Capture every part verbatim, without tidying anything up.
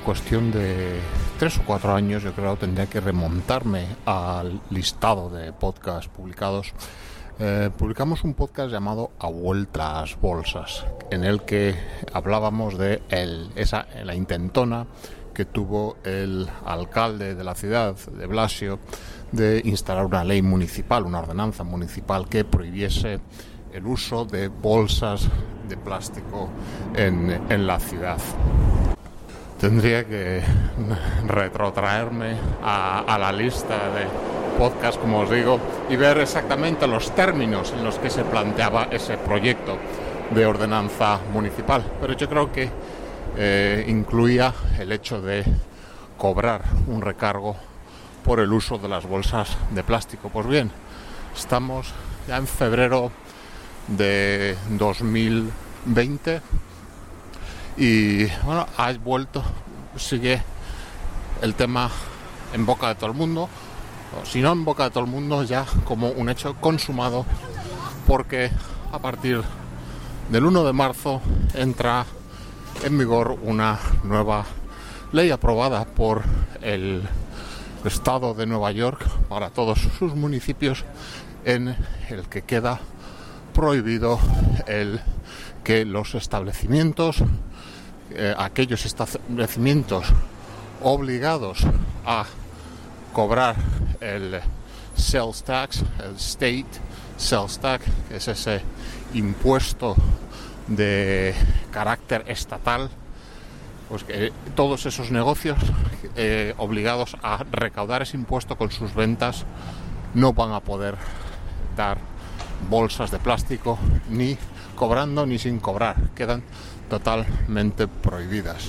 cuestión de tres o cuatro años, yo creo, tendría que remontarme al listado de podcasts publicados. Eh, publicamos un podcast llamado A Vuelta a las Bolsas, en el que hablábamos de el, esa, la intentona que tuvo el alcalde de la ciudad, de Blasio, de instalar una ley municipal, una ordenanza municipal que prohibiese el uso de bolsas de plástico en, en la ciudad. Tendría que retrotraerme a, a la lista de podcasts, como os digo, y ver exactamente los términos en los que se planteaba ese proyecto de ordenanza municipal. Pero yo creo que eh, incluía el hecho de cobrar un recargo por el uso de las bolsas de plástico. Pues bien, estamos ya en febrero de dos mil veinte y bueno, ha vuelto, sigue el tema en boca de todo el mundo, o si no en boca de todo el mundo, ya como un hecho consumado, porque a partir del uno de marzo entra en vigor una nueva ley aprobada por el estado de Nueva York para todos sus municipios, en el que queda prohibido el que los establecimientos, eh, aquellos establecimientos obligados a cobrar el sales tax, el state sales tax, que es ese impuesto de carácter estatal, pues que todos esos negocios eh, obligados a recaudar ese impuesto con sus ventas no van a poder dar bolsas de plástico, ni cobrando ni sin cobrar, quedan totalmente prohibidas.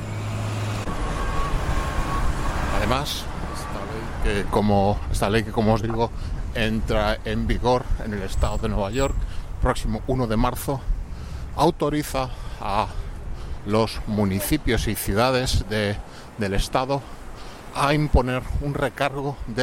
Además, esta ley que como, esta ley que como os digo entra en vigor en el estado de Nueva York próximo uno de marzo, autoriza a los municipios y ciudades de, del estado a imponer un recargo de